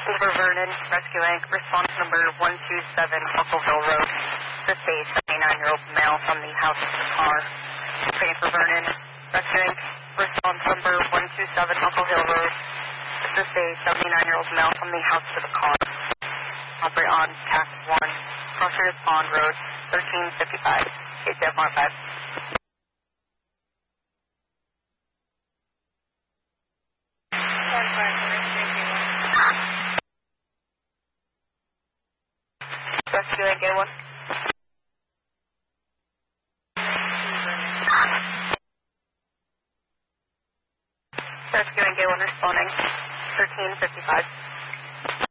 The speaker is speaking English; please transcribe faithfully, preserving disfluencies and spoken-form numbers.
Over Vernon, Rescue Inc. Response number one two seven, Huckleville Road. This a seventy-nine-year-old male from the house to the car. Waiting for Vernon, Rescue Inc. Response number one two seven, Hucklehill Road. This a seventy-nine-year-old male from the house to the car. Operate on tax one, Crossers Pond Road, thirteen fifty-five, eight seven one five. Rescue Inc. A one. Rescue Inc. A one responding, thirteen fifty-five.